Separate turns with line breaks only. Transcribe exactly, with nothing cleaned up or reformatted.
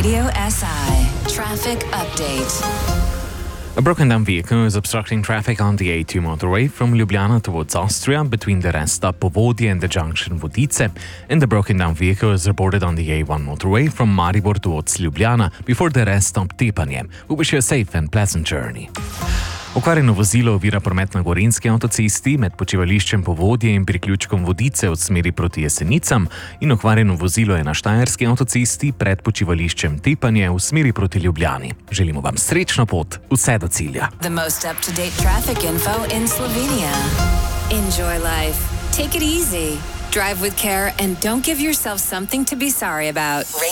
Radio S I. Traffic update.
A broken down vehicle is obstructing traffic on the A two motorway from Ljubljana towards Austria between the rest stop Povodje and the junction Vodice, and the broken down vehicle is reported on the A one motorway from Maribor towards Ljubljana before the rest stop Tepanje. We wish you a safe and pleasant journey. Okvarjeno vozilo ovira promet na Gorenjski avtocesti med počivališčem Povodje in priključkom Vodice od smeri proti Jesenicam in okvarjeno vozilo je na Štajerski avtocesti pred počivališčem Tepanje v smeri proti Ljubljani. Želimo vam srečno pot vse do cilja.
The most up-to-date traffic info in Slovenia. Enjoy life. Take it easy. Drive with care and don't give yourself something to be sorry about.